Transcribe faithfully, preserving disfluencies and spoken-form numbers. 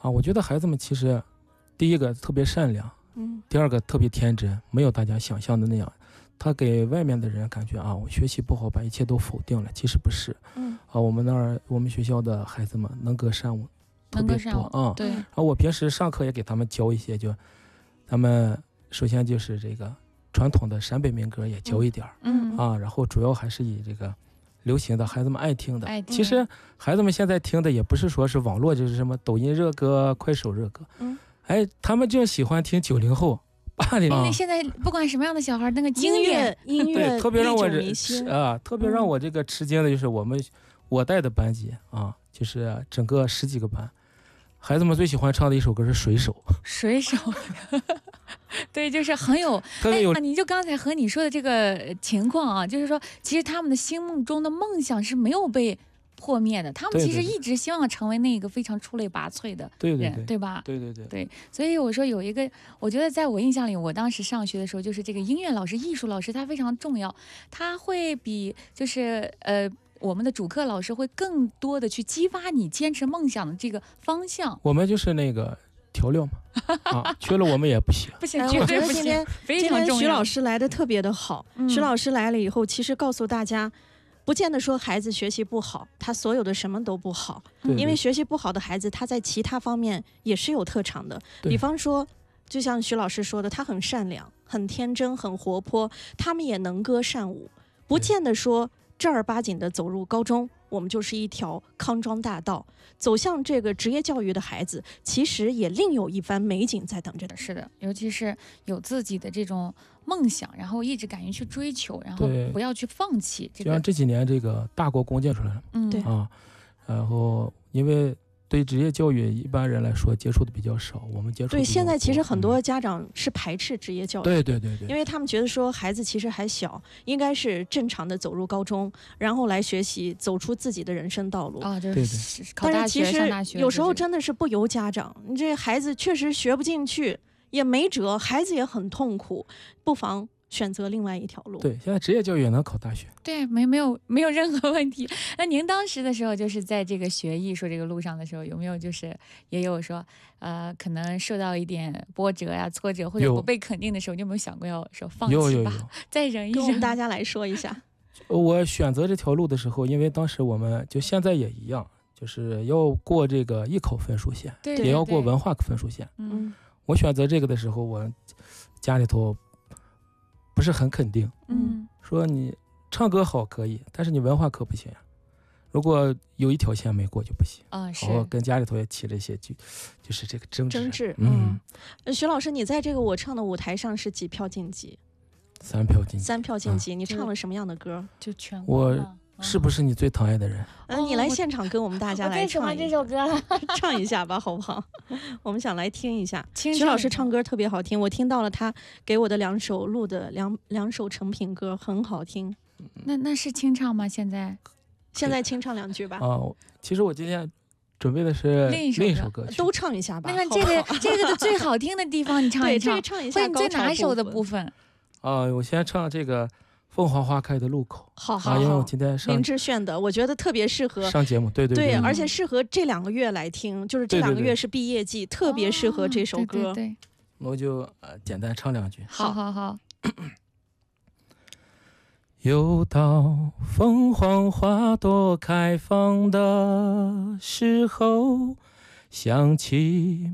啊，我觉得孩子们其实第一个特别善良，嗯，第二个特别天真，没有大家想象的那样。他给外面的人感觉啊，我学习不好，把一切都否定了。其实不是，嗯，啊，我们那儿我们学校的孩子们能歌善舞，特别多啊。 对， 然后我平时上课也给他们教一些，就咱们首先就是这个传统的陕北民歌也教一点儿，嗯啊，然后主要还是以这个流行的孩子们爱听的。爱听其实孩子们现在听的也不是说是网络，就是什么抖音热歌、快手热歌，嗯，哎，他们就喜欢听九零后。 因为现在不管什么样的小孩，那个音乐音乐对特别让我啊，特别让我这个吃惊的就是我们我带的班级啊，就是整个十几个班，孩子们最喜欢唱的一首歌是《水手》。 水手，对，就是很有特别有、哎。你就刚才和你说的这个情况啊，就是说，其实他们的心目中的梦想是没有被破灭的，他们其实一直希望成为那个非常出类拔萃的人， 对对对， 对吧？ 对对对对，所以我说有一个，我觉得在我印象里，我当时上学的时候，就是这个音乐老师、艺术老师，他非常重要，他会比就是呃我们的主课老师会更多的去激发你坚持梦想的这个方向。 我们就是那个调料嘛，啊，缺了我们也不行， 不行，绝对不行。 今天今天徐老师来的特别的好，嗯、徐老师来了以后，其实告诉大家。不见得说孩子学习不好，他所有的什么都不好，因为学习不好的孩子，他在其他方面也是有特长的。比方说，就像徐老师说的，他很善良、很天真、很活泼，他们也能歌善舞，不见得说正儿八经的走入高中，我们就是一条康庄大道。走向这个职业教育的孩子，其实也另有一番美景在等着的。 是的，尤其是有自己的这种梦想，然后一直敢于去追求，然后不要去放弃。这个就像这几年这个大国共建出来了， 嗯， 对啊，然后因为对职业教育一般人来说接触的比较少，我们接触对现在其实很多家长是排斥职业教育， 对对对对， 因为他们觉得说孩子其实还小，应该是正常的走入高中，然后来学习，走出自己的人生道路啊，就是考大学、上大学。 有时候真的是不由家长，你这孩子确实学不进去，也没辙，孩子也很痛苦，不妨选择另外一条路。 对，现在职业教育也能考大学， 对，没没有没有任何问题。那您当时的时候，就是在这个学艺术这个路上的时候，有没有就是也有说，呃，可能受到一点波折呀、挫折，或者不被肯定的时候，你有没有想过要说放弃吧， 有有有再忍一忍？ 跟我们大家来说一下。 我选择这条路的时候，因为当时我们就现在也一样，就是要过这个艺考分数线， 对， 也要过文化分数线。 嗯， 我选择这个的时候，我家里头不是很肯定， 嗯， 说你唱歌好可以，但是你文化课不行，如果有一条线没过就不行啊。是， 我跟家里头也起了一些就就是这个争执。 争执， 嗯， 嗯徐老师，你在这个我唱的舞台上是几票晋级？ 三票晋级。 三票晋级，嗯、你唱了什么样的歌？ 就全我是不是你最疼爱的人？ 嗯、呃，你来现场跟我们大家来唱一这首歌了， 唱一下吧，好不好？我们想来听一下。徐老师唱歌特别好听，我听到了他给我的两首录的两两首成品歌，很好听。 那那是清唱吗？现在？ 现在清唱两句吧。 啊，其实我今天准备的是另一首另一首歌曲， 都唱一下吧。 那这个这个的最好听的地方，你唱一唱， 对，这个唱一下。 你最拿手的部分。 啊，我先唱这个。凤凰花开的路口， 好好好， 啊、因为我今天上林志炫的，我觉得特别适合上节目，对对对, 对， 而且适合这两个月来听，就是这两个月是毕业季，对对对特别适合这首歌。 哦、对, 对, 对， 我就呃简单唱两句。 好好好。 又到凤凰花朵开放的时候，想起